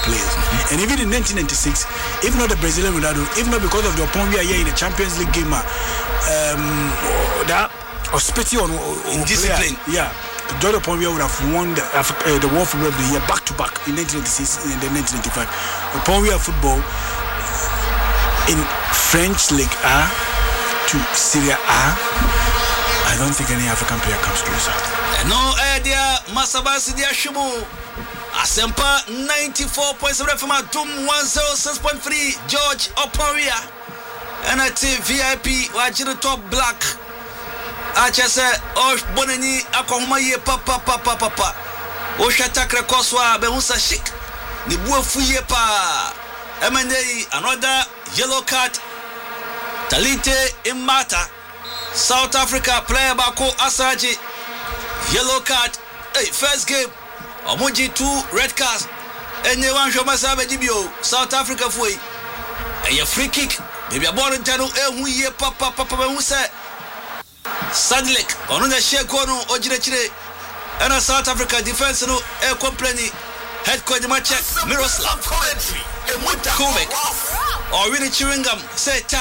players. And even in 1996, if not the Brazilian Ronaldo, if not because of the opponent we are here in the Champions League game, that or spitty on discipline. Yeah. Jordan Pombia would have won the World Football of the Year back to back in 1996 and then 1995. Pombia football in French League A to Serie A, I don't think any African player comes closer. No idea, Masabasi dia Shibu. Asempa 94.7 from Atum 106.3 George Oporia. And at VIP watching the top black. Achese bonani akoma ye papa o shatakre koswa be hunsa chic ni buafu ye pa emenei another yellow card Talite Imata South Africa player bako Asaji yellow card. Hey, first game omoji 2 red cards enye wan hwoma sabe dibio South Africa foi eye free kick baby abon ntano ehu ye papa be hunsa Sadlek on the share corner Ojirechire and a South Africa defense no air complaining head coach match Miroslav Kovac or really chewing gum say ta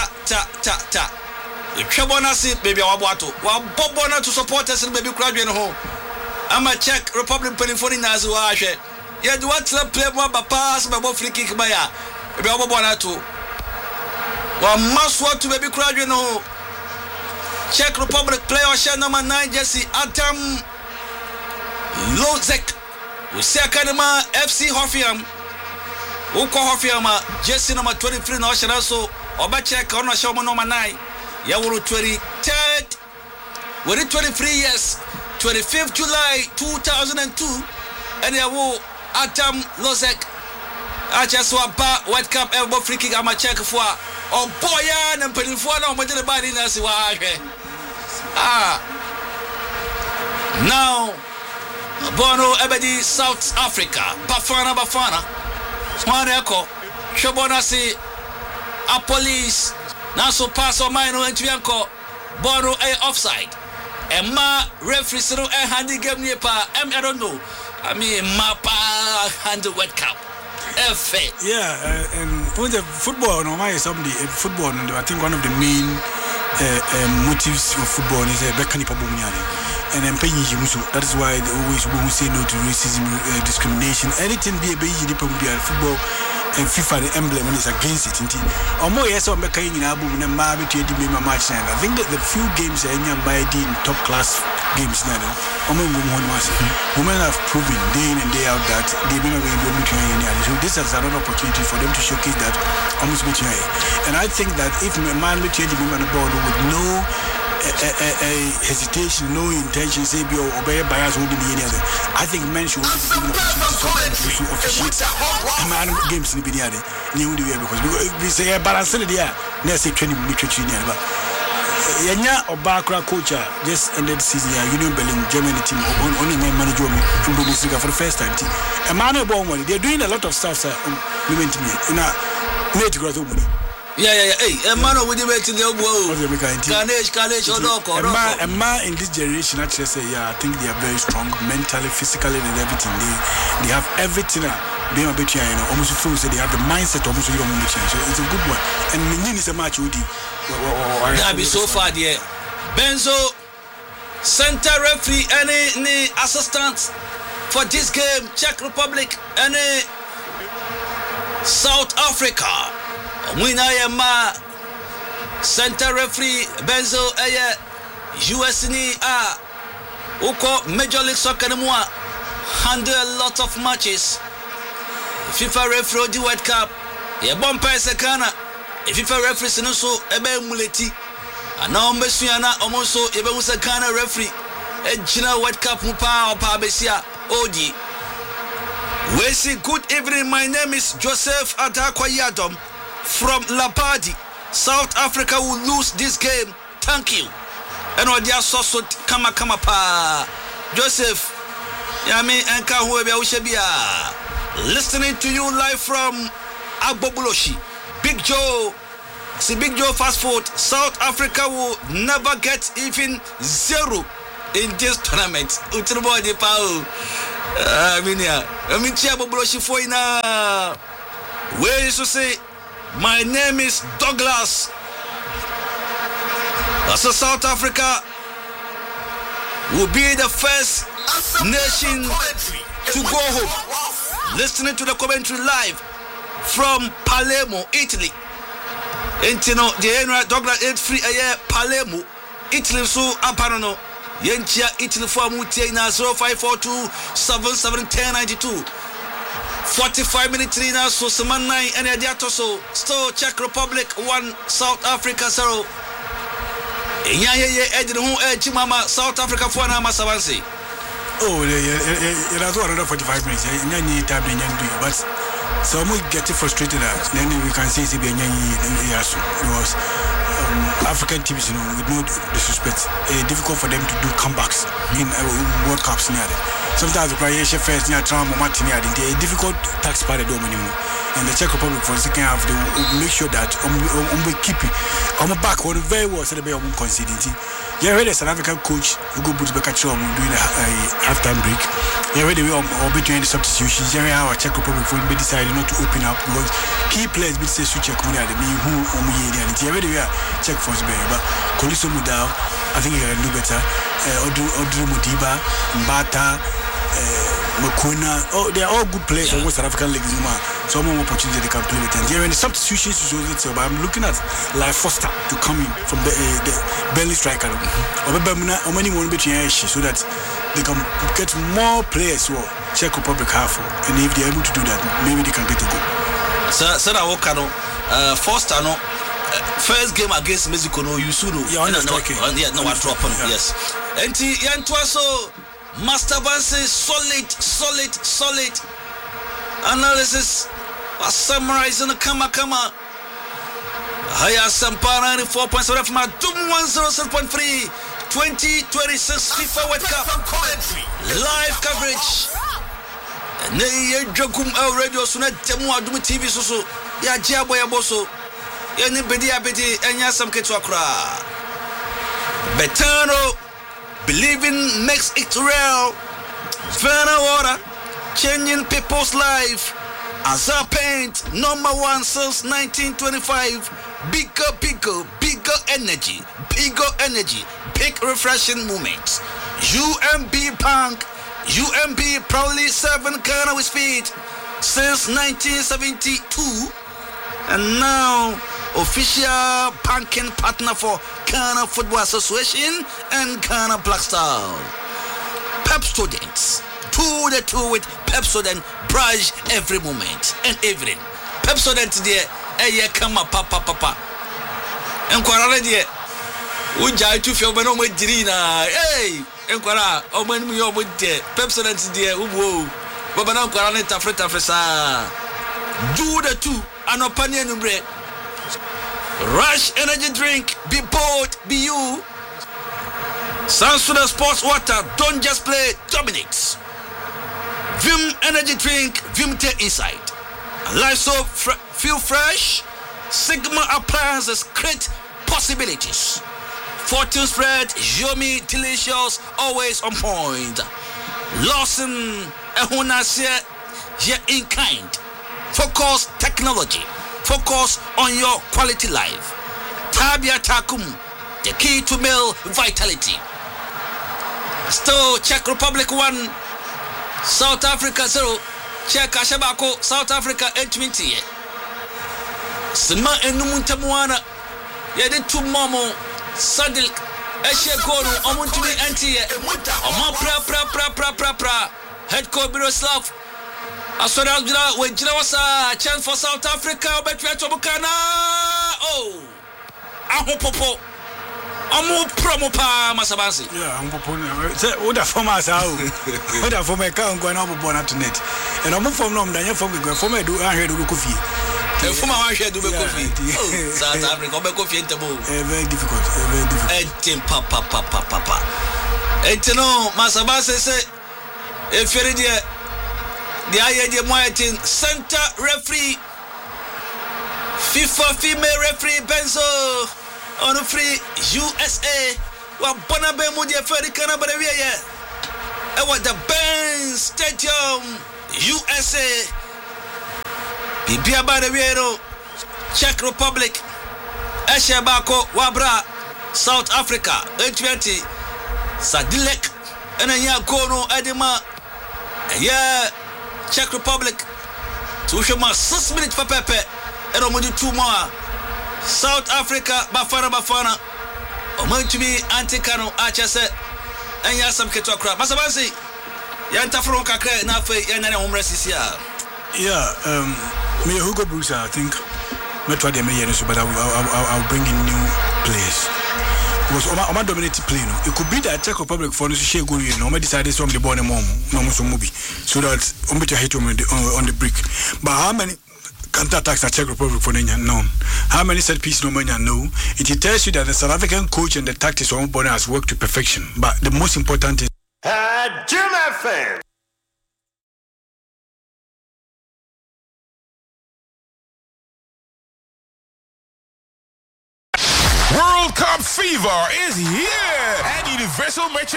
Chabonasi baby Wabato while Bobona to support us and baby crowd in home. I'm a Czech Republic penny for Nazuashe. Yeah, do what play more but pass my free kick by ya baby Wabona too. Well must want to baby crowd in home. Czech Republic player share number 9 jersey Adam Lozek. We see Academa FC Hofiam. Uko Hofiam jersey number 23 no share so oba check on show number 9. Ya wuru 23rd. With 23 years 25th July 2002 and ya wo Adam Lozek. Achaswa ba World Cup elbow free kick ama check for oh boy ya mpelifua na mmoja na bali nasi wake. Now Bono Ebedi South Africa Bafana Swaneko Shobonasi a police Naso pass or mine Entwianko Bono a offside Emma referee no a handy game near pa I don't know. I mean mapa hand World Cup. Yeah, and with the football no my somebody football and I think one of the main motives of football is Bekani Pabumiani. And then paying you so that is why they always will say no to racism, discrimination, anything be a baby football and FIFA the emblem is against it. More yes or Mecca in Abu and Mabi to the match. And I think that the few games are in top class games now. Women have proven day in and day out that they've been able to between any other. So this is another opportunity for them to showcase that almost between. And I think that if a man with the women on the board with no hesitation, no intention, say be obey bias holding the other. I think men should be given opportunity to officiate man games in the video. Because we say balance in the air. Let's say 20 minutes training. Yanya Obakra coach just ended the season. Union Berlin Germany team only my manager from Bundesliga for the first time. A man born money. They're doing a lot of stuff, sir. Women to me. Need to grow money. Yeah. Hey, a man with the way to the world. Carnage, a man in this generation actually say, yeah, I think they are very strong mentally, physically, and everything. They have everything. They are between, almost feel say they have the mindset almost you don't want to change. So it's a good one. And Minin is a match with you. That be so far there. Benzo, center referee, any assistants for this game, Czech Republic, any South Africa. Winayama center referee Benzo USNI Uko Major League Soccer handle a lot of matches. FIFA referee the World Cup. Ye bon pese kana. FIFA referee no so ebe muleti. Ana omesuana omonso ebe musa kana referee. Ejina World Cup mupa opa besia odi. We say good evening. My name is Joseph Adakwa from Lapadi. South Africa will lose this game. Thank you. And what they are so kama pa. Joseph, Yami Enka Huebia listening to you live from Agbobuloshi. Big Joe. See Big Joe fast forward. South Africa will never get even 0 in this tournament. I mean, Chiabo Bloshi Foina. Where is to say, my name is Douglas. That's a South Africa will be the first nation to go home. Listening to the commentary live from Palermo, Italy. And you know, the Henry Douglas 83 a year, Palermo, Italy, so Aparano. Yentia Italy for Mutiana 0542 771092. 45 minutes now, so Saman 9 and Adiato, so still Czech Republic 1, South Africa 0. Chimama, South Africa 4 na Masavansi. Oh, it has 145 minutes. But so we get frustrated. Then we can say it's because African teams, you know, with no disrespect, difficult for them to do comebacks in World Cups. Sometimes the Croatia first near trauma, Martin, a difficult tax part of the minimum. And the Czech Republic for the second half, they will make sure that we keep it. On the back, on the very well, so they will concede. You heard the South African coach who go put back at home during the halftime break. You heard the way or between the substitutions. You heard how Czech Republic for be decided not to open up because key players be say switch coming out the me who you heard the way Czech force better, but Koliso Mudau, I think he can do better. Odru Mudiba, Mbata, Makuna, they are all good players from West African leagues. So more opportunity they can play with. And here in the substitutions, but I'm looking at like Foster to come in from the Burnley striker. Or many more between so that they can get more players who Czech Republic have. And if they're able to do that, maybe they can get a goal. Foster no. First game against Mexico, no, you should know. Yeah, I drop on. Yes. And Yantuaso, Master Vance, solid analysis. Summarizing the Kama. Haya Sampara 94.7 from Doom 107.3 2026 FIFA World Cup live coverage. Ne Jokum Radio Sunet Temu Adum TV so ya Jabo ya Boso. Yani bedi enya sam ketu akra. Betano believing makes it real. Verna water changing people's life. Azar Paint #1 since 1925. Bigger energy, big refreshing moments. UMB Bank, UMB proudly serving Ghana with speed since 1972. And now official banking partner for Ghana Football Association and Ghana Black Star. Pep students, 2 with Pep student, brush every moment and everything. Pep student there, kama papa. Enkwara there, uja tu fi obano mo dirina. Hey, enkwara obano mi obo there. Pep student there, ubo. Baba na enkwara ne tafre sa. Do the 2 anopani numbre. Rush energy drink, be bold, be you. Sansuda Sports Water, don't just play, dominates. Vim energy drink, Vimte Inside. Life soap, feel fresh. Sigma appliances, create possibilities. Fortune spread, yummy, delicious, always on point. Lawson, Ehunasia, yeah, in kind. Focus technology. Focus on your quality life. Tabia Takum, the key to male vitality. Still Czech Republic 1, South Africa 0. Czech Ashabako, South Africa 820. Sima Enumuntamuana, Yedi Tumomo, Sadil, Eshekono, Omuntumi Anti, Oma pra. Head coach Miroslav. Asora with Jinawasa, chance for South Africa, but we are to Bukana. Oh, Ahopopo. Amu promo pa Masabansi. Yeah, I'm proposing. Say, what the former sao? What the former can go on born up to net. And I'm from Nom, Daniel from the former do I hear do coffee. The former I hear do coffee. South Africa, be coffee in table. Very difficult, very difficult. And papa. And you know, Masabansi say, if you're there, the idea Martin center referee, FIFA female referee Benzo. On free USA, wa bona be mu de Africa na bare wiye. ɛwɔ the Benz Stadium USA. Bibia ba de wiero Czech Republic. Ɛhyɛ baako wabra South Africa 20 Sadilek ɛna nya goal no ɛdema ɛyɛ Czech Republic. So we should 6 minutes for Pepe. And we do 2 more. South Africa, Bafana. Omo to be anti-cano, Achase, and Yasam Ketokra. Masabasi, Yantafro Kakre, Nafe, and then Umresisia. Yeah, me Hugo Bruce, I think. Metro de Mayenes, but I'll bring in new players. Because Oma dominated play, no. It could be that Czech Republic for the share go, you know, decided from the born mom, no movie, so that to hit on the brick. But how many counter-attacks at Czech Republic for Nanya? No. How many set piece no Mania? No. It tells you that the South African coach and the tactics of one has worked to perfection. But the most important is Jim FM. World Cup fever is here at Universal Merchandise.